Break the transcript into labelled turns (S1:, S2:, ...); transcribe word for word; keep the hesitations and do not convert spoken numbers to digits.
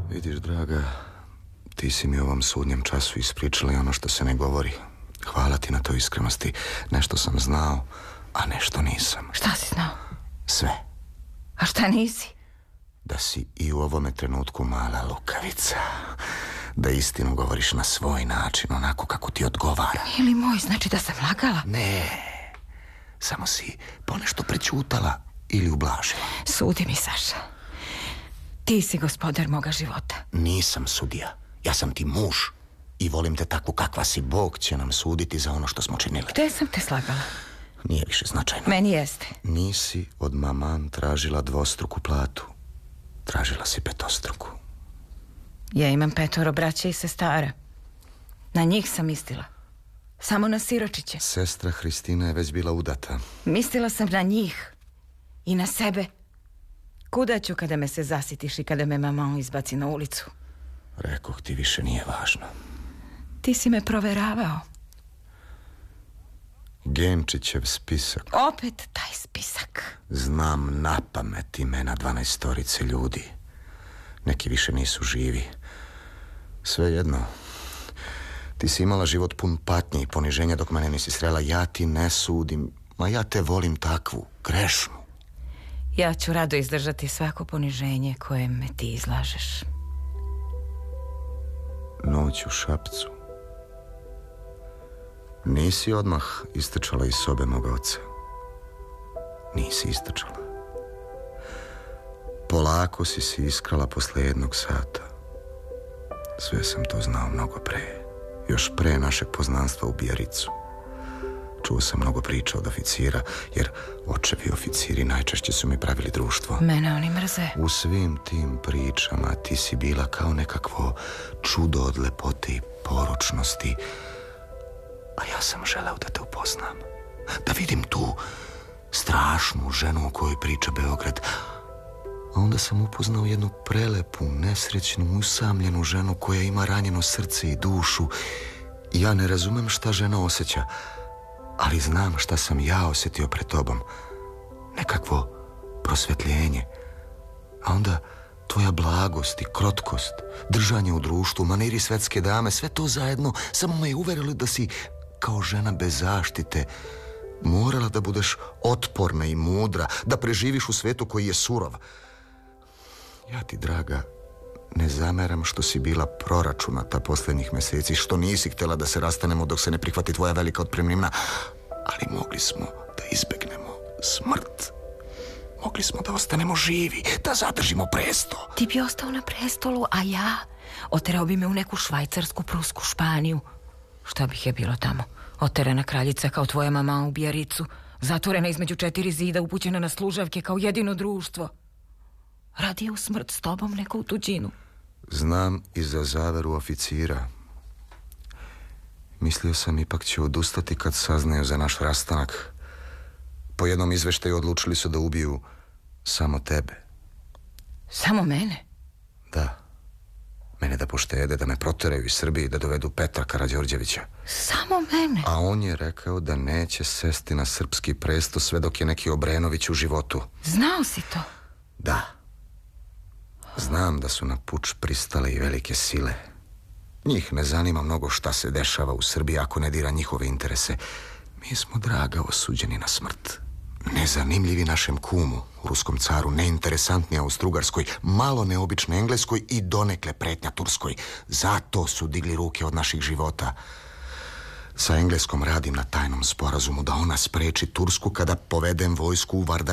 S1: Vidiš, draga, ti si mi u ovom sudnjem času ispričala i ono što se ne govori. Hvala ti na toj iskrenosti. Nešto sam znao, a nešto nisam.
S2: Šta si znao?
S1: Sve.
S2: A šta nisi?
S1: Da si i u ovome trenutku mala lukavica. Da istinu govoriš na svoj način, onako kako ti odgovara.
S2: Ili moj, znači da sam lagala?
S1: Ne, samo si ponešto prećutala ili ublažila.
S2: Sudi mi, Saša. Ti si gospodar moga života.
S1: Nisam sudija, ja sam ti muž. I volim te takvu kakva si. Bog će nam suditi za ono što smo činili.
S2: Gde sam te slagala?
S1: Nije više značajno.
S2: Meni jeste.
S1: Nisi od maman tražila dvostruku platu. Tražila si petostruku.
S2: Ja imam petoro braća i sestara. Na njih sam mislila. Samo na siročiće.
S1: Sestra Hristina je već bila udata.
S2: Mislila sam na njih. I na sebe. Kuda ću kada me se zasitiš i kada me mama izbaci na ulicu?
S1: Rekoh ti, više nije važno.
S2: Ti si me proveravao.
S1: Genčićev spisak.
S2: Opet taj spisak.
S1: Znam napamet imena dvanaestorice ljudi. Neki više nisu živi. Svejedno. Ti si imala život pun patnje i poniženja dok mene nisi srela. Ja ti ne sudim. Ma ja te volim takvu, grešnu.
S2: Ja ću rado izdržati svako poniženje koje me ti izlažeš.
S1: Noć u Šapcu. Nisi odmah istrčala iz sobe moga oca. Nisi istrčala. Polako si se iskrala posle jednog sata. Sve sam to znao mnogo pre. Još pre našeg poznanstva u Bijaricu. Čuo sam mnogo priča od oficira, jer očevi oficiri najčešće su mi pravili društvo.
S2: Mene oni mrze.
S1: U svim tim pričama ti si bila kao nekakvo čudo od lepote i poručnosti. A ja sam želeo da te upoznam. Da vidim tu strašnu ženu o kojoj priča Beograd. A onda sam upoznao jednu prelepu, nesrećnu, usamljenu ženu koja ima ranjeno srce i dušu. I ja ne razumem šta žena osjeća, ali znam šta sam ja osjetio pred tobom. Nekakvo prosvetljenje. A onda tvoja blagost i krotkost, držanje u društvu, maniri svetske dame, sve to zajedno samo me je uverilo da si kao žena bez zaštite morala da budeš otporna i mudra, da preživiš u svetu koji je surov. Ja ti, draga, ne zameram što si bila proračunata posljednjih meseci, što nisi htjela da se rastanemo dok se ne prihvati tvoja velika otpremnina, ali mogli smo da izbegnemo smrt. Mogli smo da ostanemo živi, da zadržimo presto.
S2: Ti bi ostao na prestolu, a ja oterao bi me u neku Švajcarsku, Prusku, Španiju. Šta bih je bilo tamo? Oterana kraljica kao tvoja mama u Bijaricu, zatvorena između četiri zida, upućena na služavke kao jedino društvo. Radije u smrt s tobom nego u tuđinu.
S1: Znam i za zaveru oficira. Mislio sam ipak će odustati kad saznaju za naš rastanak. Po jednom izveštaju odlučili su da ubiju samo tebe.
S2: Samo mene?
S1: Da. Mene da poštede, da me proteraju iz Srbije i da dovedu Petra Karađorđevića.
S2: Samo mene?
S1: A on je rekao da neće sesti na srpski presto sve dok je neki Obrenović u životu.
S2: Znao si to?
S1: Da. Znam da su na puč pristale i velike sile. Njih ne zanima mnogo šta se dešava u Srbiji ako ne dira njihove interese. Mi smo, draga, osuđeni na smrt. Nezanimljivi našem kumu, ruskom caru, neinteresantni Austrougarskoj, malo neobične Engleskoj i donekle pretnja Turskoj. Zato su digli ruke od naših života. Sa Engleskom radim na tajnom sporazumu da ona spreči Tursku kada povedem vojsku u Vardar